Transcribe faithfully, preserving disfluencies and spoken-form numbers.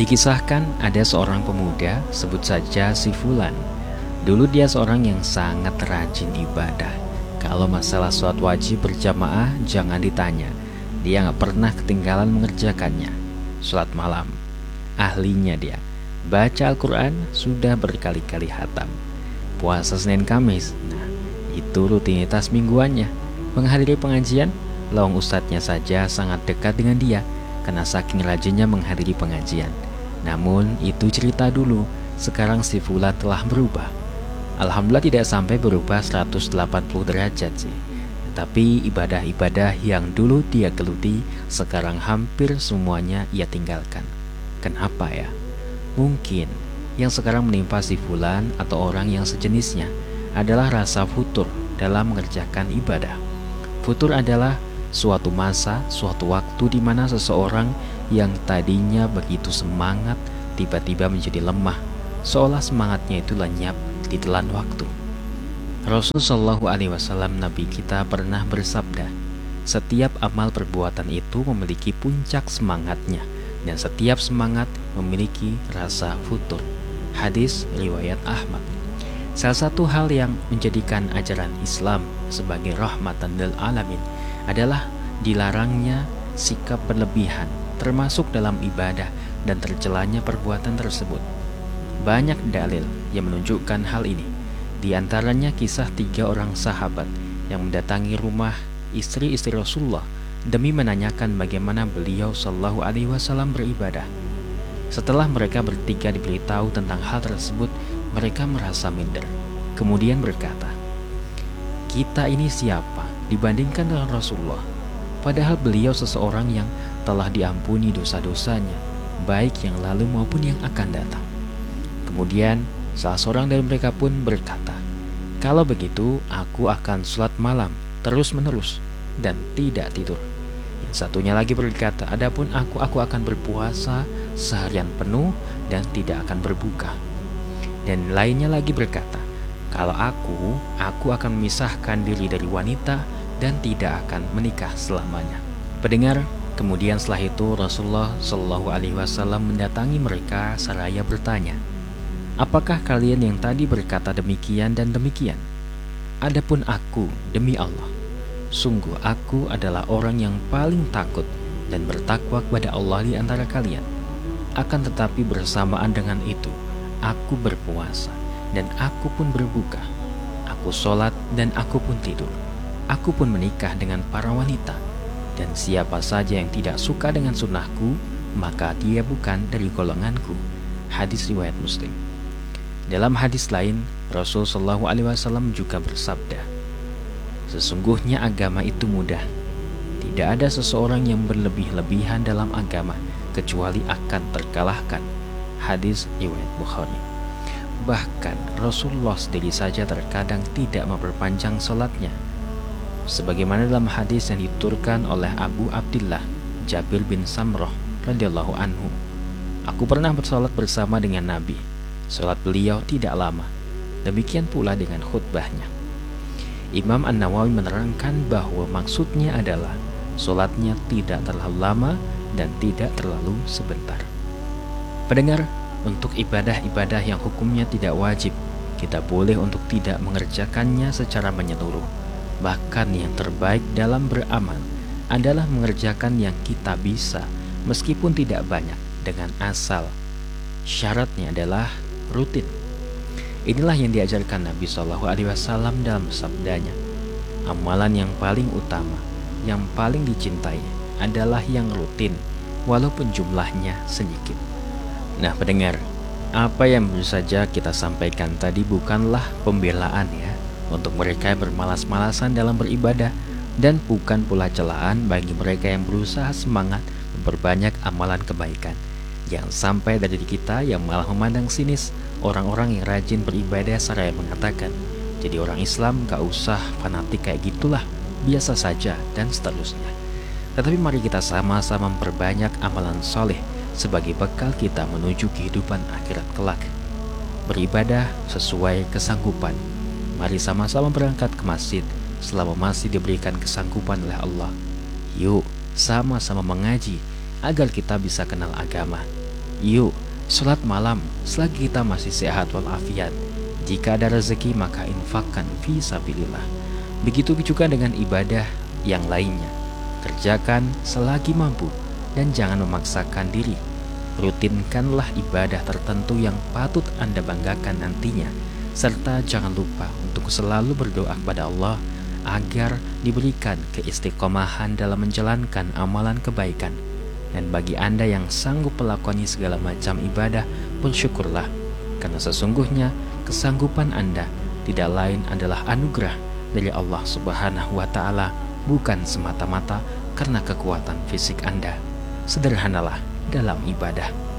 Dikisahkan ada seorang pemuda, sebut saja si Fulan. Dulu dia seorang yang sangat rajin ibadah. Kalau masalah sholat wajib berjamaah jangan ditanya, dia gak pernah ketinggalan mengerjakannya. Sholat malam, ahlinya dia. Baca Al-Quran sudah berkali-kali hatam. Puasa Senin Kamis, nah itu rutinitas mingguannya. Menghadiri pengajian, lawang ustadznya saja sangat dekat dengan dia karena saking rajinnya menghadiri pengajian. Namun itu cerita dulu, sekarang si Fulan telah berubah. Alhamdulillah tidak sampai berubah seratus delapan puluh derajat sih. Tapi ibadah-ibadah yang dulu dia geluti sekarang hampir semuanya ia tinggalkan. Kenapa ya? Mungkin yang sekarang menimpa si Fulan atau orang yang sejenisnya adalah rasa futur dalam mengerjakan ibadah. Futur adalah suatu masa, suatu waktu di mana seseorang yang tadinya begitu semangat tiba-tiba menjadi lemah, seolah semangatnya itu lenyap ditelan waktu. Rasulullah shallallahu alaihi wasallam, Nabi kita, pernah bersabda, setiap amal perbuatan itu memiliki puncak semangatnya dan setiap semangat memiliki rasa futur. Hadis riwayat Ahmad. Salah satu hal yang menjadikan ajaran Islam sebagai rahmatan lil alamin adalah dilarangnya sikap berlebihan, termasuk dalam ibadah dan tercelanya perbuatan tersebut. Banyak dalil yang menunjukkan hal ini. Di antaranya kisah tiga orang sahabat yang mendatangi rumah istri-istri Rasulullah demi menanyakan bagaimana beliau Shallallahu Alaihi Wasallam beribadah. Setelah mereka bertiga diberitahu tentang hal tersebut, mereka merasa minder. Kemudian berkata, kita ini siapa dibandingkan dengan Rasulullah? Padahal beliau seseorang yang telah diampuni dosa-dosanya, baik yang lalu maupun yang akan datang. Kemudian salah seorang dari mereka pun berkata, kalau begitu aku akan sholat malam terus-menerus dan tidak tidur. Yang satunya lagi berkata, adapun aku, aku akan berpuasa seharian penuh dan tidak akan berbuka. Dan lainnya lagi berkata, kalau aku, aku akan memisahkan diri dari wanita dan tidak akan menikah selamanya. Pendengar, kemudian setelah itu Rasulullah shallallahu alaihi wasallam mendatangi mereka seraya bertanya, apakah kalian yang tadi berkata demikian dan demikian? Adapun aku, demi Allah, sungguh aku adalah orang yang paling takut dan bertakwa kepada Allah di antara kalian. Akan tetapi bersamaan dengan itu, aku berpuasa dan aku pun berbuka. Aku sholat dan aku pun tidur. Aku pun menikah dengan para wanita. Dan siapa saja yang tidak suka dengan sunnahku, maka dia bukan dari golonganku. Hadis riwayat Muslim. Dalam hadis lain, Rasul shallallahu alaihi wasallam juga bersabda, sesungguhnya agama itu mudah. Tidak ada seseorang yang berlebih-lebihan dalam agama kecuali akan terkalahkan. Hadis riwayat Bukhari. Bahkan Rasulullah sendiri saja terkadang tidak memperpanjang sholatnya. Sebagaimana dalam hadis yang dituturkan oleh Abu Abdillah Jabir bin Samroh radhiyallahu anhu, aku pernah bersolat bersama dengan Nabi. Solat beliau tidak lama. Demikian pula dengan khutbahnya. Imam An-Nawawi menerangkan bahwa maksudnya adalah solatnya tidak terlalu lama dan tidak terlalu sebentar. Pendengar, untuk ibadah-ibadah yang hukumnya tidak wajib, kita boleh untuk tidak mengerjakannya secara menyeluruh. Bahkan yang terbaik dalam beramal adalah mengerjakan yang kita bisa, meskipun tidak banyak, dengan asal syaratnya adalah rutin. Inilah yang diajarkan Nabi shallallahu alaihi wasallam dalam sabdanya, amalan yang paling utama, yang paling dicintai adalah yang rutin, walaupun jumlahnya sedikit. Nah pendengar, apa yang baru saja kita sampaikan tadi bukanlah pembelaan ya untuk mereka yang bermalas-malasan dalam beribadah, dan bukan pula celaan bagi mereka yang berusaha semangat memperbanyak amalan kebaikan. Jangan sampai dari kita yang malah memandang sinis orang-orang yang rajin beribadah seraya mengatakan, jadi orang Islam gak usah fanatik kayak gitulah, biasa saja dan seterusnya. Tetapi mari kita sama-sama memperbanyak amalan soleh sebagai bekal kita menuju kehidupan akhirat kelak. Beribadah sesuai kesanggupan. Mari sama-sama berangkat ke masjid selama masih diberikan kesanggupan oleh Allah. Yuk sama-sama mengaji agar kita bisa kenal agama. Yuk, sholat malam selagi kita masih sehat walafiat. Jika ada rezeki maka infakkan fi sabilillah. Begitu juga dengan ibadah yang lainnya. Kerjakan selagi mampu dan jangan memaksakan diri. Rutinkanlah ibadah tertentu yang patut Anda banggakan nantinya, serta jangan lupa untuk selalu berdoa kepada Allah agar diberikan keistiqomahan dalam menjalankan amalan kebaikan. Dan bagi Anda yang sanggup melakoni segala macam ibadah, bersyukurlah, karena sesungguhnya kesanggupan Anda tidak lain adalah anugerah dari Allah Subhanahu wa Ta'ala, bukan semata-mata karena kekuatan fisik Anda. Sederhanalah dalam ibadah.